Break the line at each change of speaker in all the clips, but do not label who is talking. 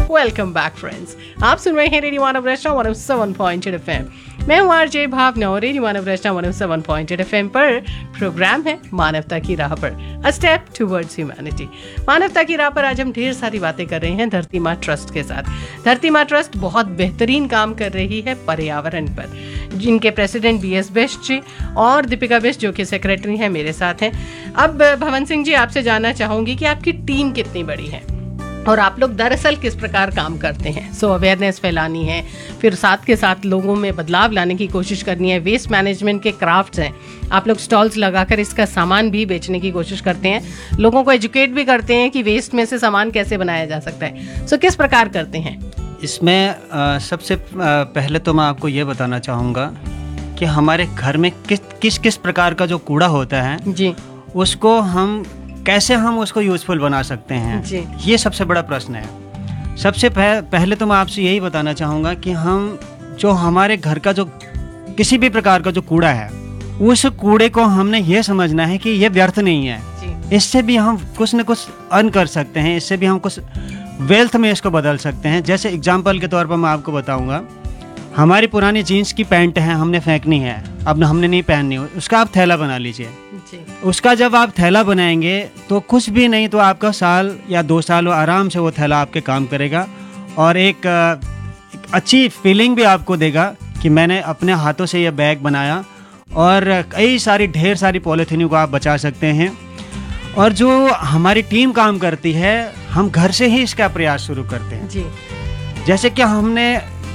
Welcome back friends, आप सुन रहे हैं रेडियो मानव रचना 107.8 FM। मैं हूँ आरजे भावना और रेडियो मानव रचना 107.8 FM पर प्रोग्राम है मानवता की राह पर, अ स्टेप टुवर्ड्स ह्यूमैनिटी। मानवता की राह पर आज हम ढेर सारी बातें कर रहे हैं धरती माँ ट्रस्ट के साथ। धरती माँ ट्रस्ट बहुत बेहतरीन काम कर रही है पर्यावरण पर, जिनके प्रेसिडेंट BS बिष्ट जी और दीपिका बिष्ट जो कि सेक्रेटरी हैं मेरे साथ हैं। अब भवन सिंह जी, आपसे जानना चाहूंगी कि आपकी टीम कितनी बड़ी है और आप लोग दरअसल किस प्रकार काम करते हैं। सो अवेयरनेस फैलानी है, फिर साथ के साथ लोगों में बदलाव लाने की कोशिश करनी है। वेस्ट मैनेजमेंट के क्राफ्ट्स हैं, आप लोग स्टॉल्स लगाकर इसका सामान भी बेचने की कोशिश करते हैं, लोगों को एजुकेट भी करते हैं कि वेस्ट में से सामान कैसे बनाया जा सकता है। सो किस प्रकार करते हैं
इसमें? सबसे पहले तो मैं आपको ये बताना चाहूँगा कि हमारे घर में किस किस प्रकार का जो कूड़ा होता है जी, उसको हम कैसे उसको यूज़फुल बना सकते हैं जी। ये सबसे बड़ा प्रश्न है। सबसे पहले तो मैं आपसे यही बताना चाहूँगा कि हम जो हमारे घर का जो किसी भी प्रकार का जो कूड़ा है, उस कूड़े को हमने ये समझना है कि ये व्यर्थ नहीं है, इससे भी हम कुछ न कुछ अर्न कर सकते हैं, इससे भी हम कुछ वेल्थ में इसको बदल सकते हैं। जैसे एग्जाम्पल के तौर पर मैं आपको बताऊँगा, हमारी पुरानी जीन्स की पैंट है, हमने फेंकनी है, अब हमने नहीं पहननी, उसका आप थैला बना लीजिए। उसका जब आप थैला बनाएंगे तो कुछ भी नहीं तो आपका साल या 2 साल आराम से वो थैला आपके काम करेगा और एक अच्छी फीलिंग भी आपको देगा कि मैंने अपने हाथों से ये बैग बनाया। और कई सारी ढेर सारी पॉलीथीनों को आप बचा सकते हैं। और जो हमारी टीम काम करती है, हम घर से ही इसका प्रयास शुरू करते हैं जी। जैसे कि हमने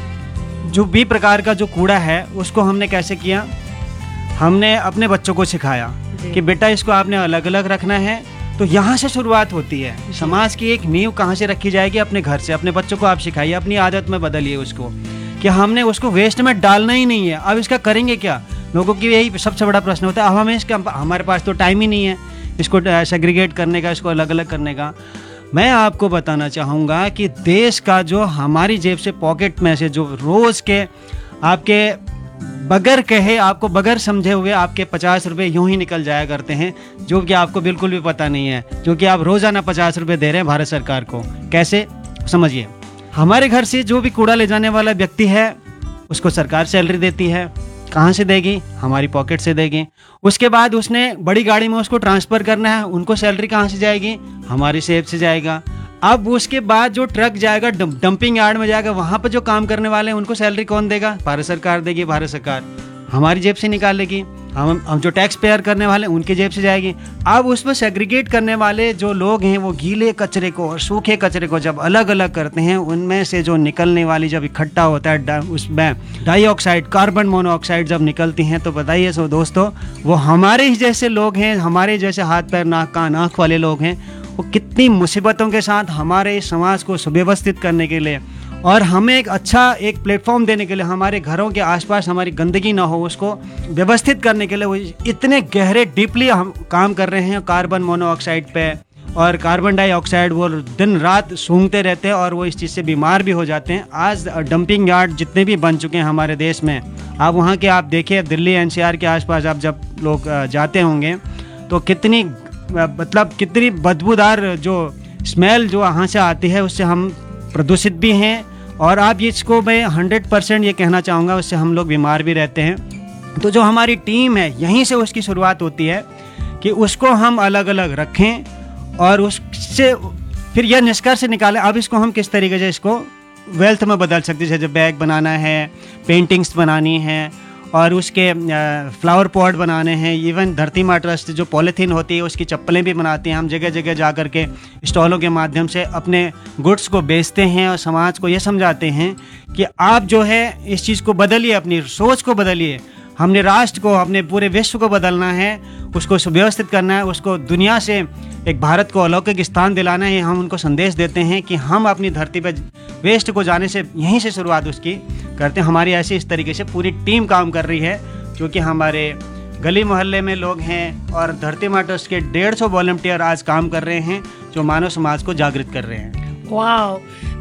जो भी प्रकार का जो कूड़ा है उसको हमने कैसे किया, हमने अपने बच्चों को सिखाया कि बेटा इसको आपने अलग अलग रखना है। तो यहाँ से शुरुआत होती है। समाज की एक नींव कहाँ से रखी जाएगी? अपने घर से। अपने बच्चों को आप सिखाइए, अपनी आदत में बदलिए उसको कि हमने उसको वेस्ट में डालना ही नहीं है। अब इसका करेंगे क्या? लोगों की यही सबसे बड़ा प्रश्न होता है। अब हमें इसका, हमारे पास तो टाइम ही नहीं है इसको सेग्रीगेट करने का, इसको अलग अलग करने का। मैं आपको बताना चाहूँगा कि देश का जो हमारी जेब से, पॉकेट में से जो रोज़ के आपके बगैर कहे, आपको बगैर समझे हुए आपके 50 रुपये यूं ही निकल जाया करते हैं, जो कि आपको बिल्कुल भी पता नहीं है, जो कि आप रोज़ाना 50 रुपये दे रहे हैं भारत सरकार को। कैसे? समझिए, हमारे घर से जो भी कूड़ा ले जाने वाला व्यक्ति है उसको सरकार सैलरी देती है। कहाँ से देगी? हमारी पॉकेट से देगी। उसके बाद उसने बड़ी गाड़ी में उसको ट्रांसफ़र करना है, उनको सैलरी कहाँ से जाएगी? हमारी सेब से जाएगा। अब उसके बाद जो ट्रक जाएगा, डंपिंग यार्ड में जाएगा, वहाँ पर जो काम करने वाले हैं उनको सैलरी कौन देगा? भारत सरकार देगी। भारत सरकार हमारी जेब से निकालेगी। हम जो टैक्स पेयर करने वाले हैं उनकी जेब से जाएगी। अब उसमें सेग्रीगेट करने वाले जो लोग हैं, वो गीले कचरे को और सूखे कचरे को जब अलग अलग करते हैं, उनमें से जो निकलने वाली जब इकट्ठा होता है उसमें डाइऑक्साइड, कार्बन मोनोऑक्साइड जब निकलती हैं, तो बताइए सो दोस्तों, वो हमारे ही जैसे लोग हैं, हमारे जैसे हाथ पैर नाक कान आँख वाले लोग हैं, वो कितनी मुसीबतों के साथ हमारे समाज को सुव्यवस्थित करने के लिए और हमें एक अच्छा एक प्लेटफॉर्म देने के लिए, हमारे घरों के आसपास हमारी गंदगी ना हो उसको व्यवस्थित करने के लिए, वो इतने गहरे डीपली हम काम कर रहे हैं कार्बन मोनोऑक्साइड पे और कार्बन डाइऑक्साइड। वो दिन रात सूंघते रहते हैं और वो इस चीज़ से बीमार भी हो जाते हैं। आज डंपिंग यार्ड जितने भी बन चुके हैं हमारे देश में, आप वहाँ के आप देखिए, दिल्ली NCR के आसपास आप जब लोग जाते होंगे तो कितनी बदबूदार जो स्मेल जो वहाँ से आती है, उससे हम प्रदूषित भी हैं। और आप इसको मैं 100% ये कहना चाहूँगा, उससे हम लोग बीमार भी रहते हैं। तो जो हमारी टीम है, यहीं से उसकी शुरुआत होती है कि उसको हम अलग अलग रखें और उससे फिर यह निष्कर्ष निकालें अब इसको हम किस तरीके से इसको वेल्थ में बदल सकते हैं। जैसे बैग बनाना है, पेंटिंग्स बनानी है और उसके फ्लावर पॉट बनाने हैं। इवन धरती माँ ट्रस्ट जो पॉलीथीन होती है उसकी चप्पलें भी बनाते हैं। हम जगह जगह जा कर के स्टॉलों के माध्यम से अपने गुड्स को बेचते हैं और समाज को ये समझाते हैं कि आप जो है इस चीज़ को बदलिए, अपनी सोच को बदलिए। हमने राष्ट्र को, अपने पूरे विश्व को बदलना है, उसको सुव्यवस्थित करना है, उसको दुनिया से एक भारत को अलौकिक स्थान दिलाना है। हम उनको संदेश देते हैं कि हम अपनी धरती पर वेस्ट को जाने से यहीं से शुरुआत उसकी करते हैं। हमारी ऐसी इस तरीके से पूरी टीम काम कर रही है, जो कि हमारे गली मोहल्ले में लोग हैं और धरती माँ ट्रस्ट के 150 वॉलंटियर आज काम कर रहे हैं, जो मानव समाज को जागृत कर रहे हैं।
वाह,